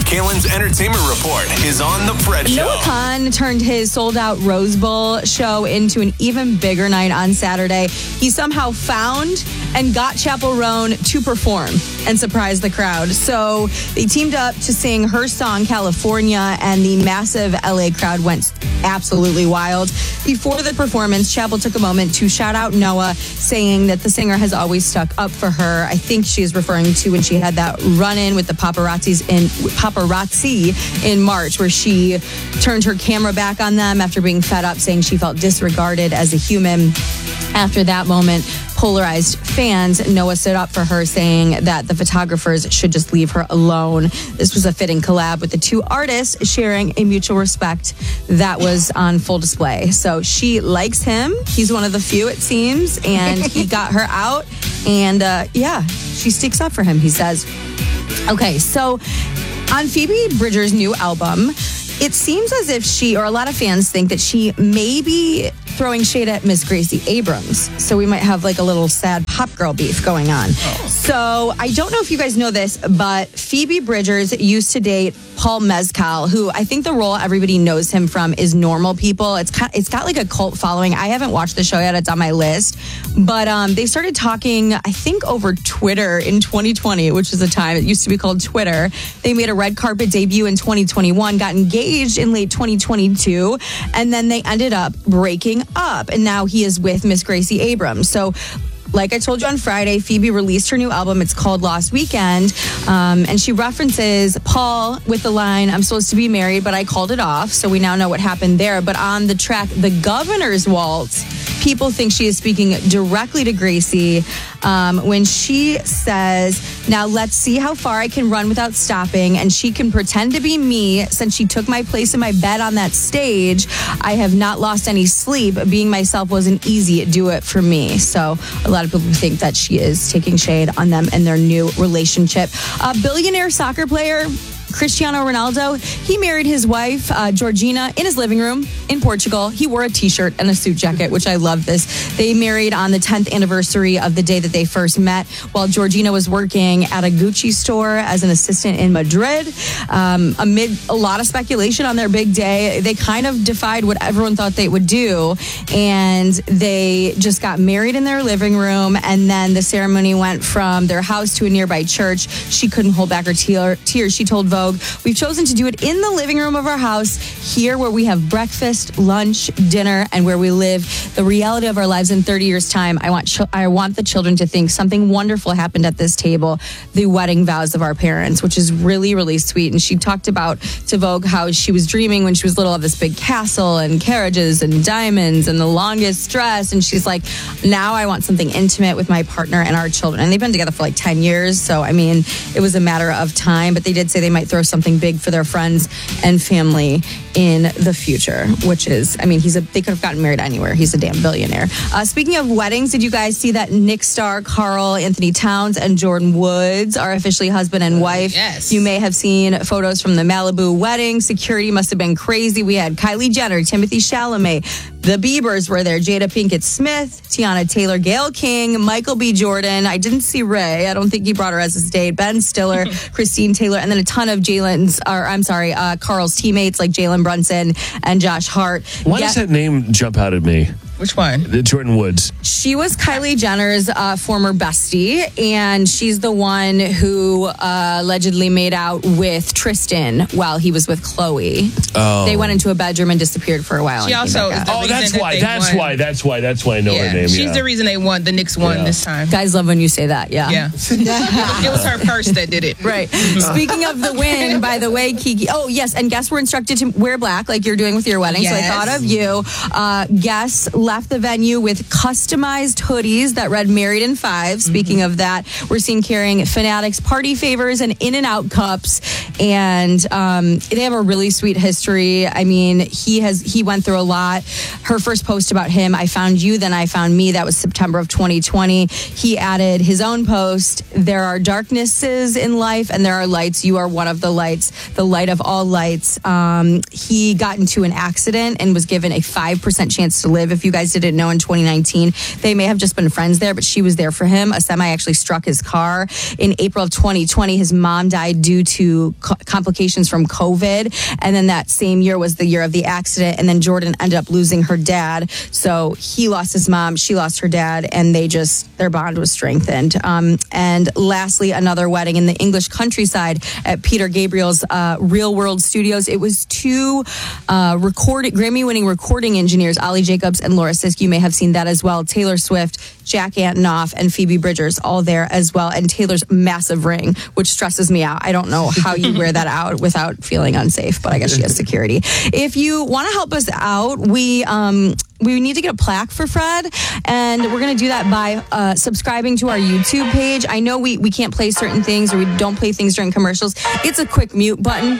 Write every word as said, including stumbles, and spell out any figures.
Kalen's Entertainment Report is on The Fred Show. Noah Kahan turned his sold-out Rose Bowl show into an even bigger night on Saturday. He somehow found and got Chappell Roan to perform and surprise the crowd. So they teamed up to sing her song, California, and the massive L A crowd went absolutely wild. Before the performance, Chappell took a moment to shout out Noah, saying that the singer has always stuck up for her. I think she is referring to when she had that run-in with the paparazzis in paparazzi in March, where she turned her camera back on them after being fed up, saying she felt disregarded as a human. After that moment, polarized fans, Noah stood up for her, saying that the photographers should just leave her alone. This was a fitting collab with the two artists sharing a mutual respect that was on full display. So she likes him. He's one of the few, it seems, and he got her out. And uh, yeah, she sticks up for him, he says. Okay, so on Phoebe Bridgers' new album, it seems as if she, or a lot of fans think that she may be throwing shade at Miss Gracie Abrams. So we might have like a little sad pop girl beef going on. Oh. So I don't know if you guys know this, but Phoebe Bridgers used to date Paul Mescal, who I think the role everybody knows him from is Normal People. It's kind, it's got like a cult following. I haven't watched the show yet. It's on my list. But um, they started talking, I think, over Twitter in twenty twenty, which is a time it used to be called Twitter. They made a red carpet debut in twenty twenty-one, got engaged in late twenty twenty-two, and then they ended up breaking up. And now he is with Miss Gracie Abrams. So like I told you on Friday, Phoebe released her new album. It's called Lost Weekend. Um, and she references Paul with the line, "I'm supposed to be married, but I called it off." So we now know what happened there. But on the track, The Governor's Waltz, people think she is speaking directly to Gracie um, when she says, "Now let's see how far I can run without stopping. And she can pretend to be me since she took my place in my bed on that stage. I have not lost any sleep. Being myself wasn't easy. Do it for me." So a lot of people think that she is taking shade on them and their new relationship. A billionaire soccer player, Cristiano Ronaldo, he married his wife, uh, Georgina, in his living room in Portugal. He wore a t-shirt and a suit jacket, which I love this. They married on the tenth anniversary of the day that they first met, while Georgina was working at a Gucci store as an assistant in Madrid. Um, amid a lot of speculation on their big day, they kind of defied what everyone thought they would do, and they just got married in their living room, and then the ceremony went from their house to a nearby church. She couldn't hold back her tear- tears. She told Vogue, "We've chosen to do it in the living room of our house, here where we have breakfast, lunch, dinner, and where we live the reality of our lives in thirty years' time. I want ch- I want the children to think something wonderful happened at this table, the wedding vows of our parents," which is really, really sweet. And she talked about to Vogue how she was dreaming when she was little of this big castle and carriages and diamonds and the longest dress. And she's like, now I want something intimate with my partner and our children. And they've been together for like ten years. So, I mean, it was a matter of time. But they did say they might throw something big for their friends and family in the future, which is, I mean, he's a, they could have gotten married anywhere. He's a damn billionaire. Uh, speaking of weddings, did you guys see that Nick star Carl Anthony Towns and Jordan Woods are officially husband and wife? Yes. You may have seen photos from the Malibu wedding. Security must have been crazy. We had Kylie Jenner, Timothy Chalamet, the Biebers were there, Jada Pinkett Smith, Tiana Taylor, Gayle King, Michael B. Jordan. I didn't see Ray. I don't think he brought her as a date. Ben Stiller, Christine Taylor, and then a ton of Jalen's, or I'm sorry, uh, Carl's teammates like Jalen Brunson and Josh Hart. Why Get- does that name jump out at me? Which one? The Jordan Woods. She was Kylie Jenner's uh, former bestie, and she's the one who uh, allegedly made out with Tristan while he was with Khloe. Oh. They went into a bedroom and disappeared for a while. She and also came back is the out. Oh, reason that's that why. they That's won. why. That's why. That's why I know Yeah. her name. She's yeah. the reason they won. The Knicks won Yeah. this time. Guys love when you say that, yeah. Yeah. It was her purse that did it. Right. Speaking of the win, by the way, Kiki. Oh, yes. And guests were instructed to wear black like you're doing with your wedding. Yes. So I thought of you. Uh, guests left the venue with customized hoodies that read Married in Five. Speaking mm-hmm. of that, we're seen carrying Fanatics party favors and In-N-Out cups. And um, they have a really sweet history. I mean, he has he went through a lot. Her first post about him, "I found you, then I found me." That was September of twenty twenty. He added his own post, "There are darknesses in life and there are lights. You are one of the lights, the light of all lights." Um, he got into an accident and was given a five percent chance to live. If you guys didn't know, in twenty nineteen, they may have just just been friends there, but she was there for him. A semi actually struck his car in April of twenty twenty. His mom died due to co- complications from COVID. And then that same year was the year of the accident. And then Jordan ended up losing her dad. So he lost his mom, she lost her dad, and they just, their bond was strengthened. Um, and lastly, another wedding in the English countryside at Peter Gabriel's uh, Real World Studios. It was two uh, recording, Grammy-winning recording engineers, Ollie Jacobs and Laura Sisk. You may have seen that as well. Taylor Swift, Jack Antonoff, and Phoebe Bridgers all there as well. And Taylor's massive ring, which stresses me out. I don't know how you wear that out without feeling unsafe, but I guess she has security. If you want to help us out, we um, we need to get a plaque for Fred, and we're going to do that by uh, subscribing to our YouTube page. I know we, we can't play certain things, or we don't play things during commercials. It's a quick mute button.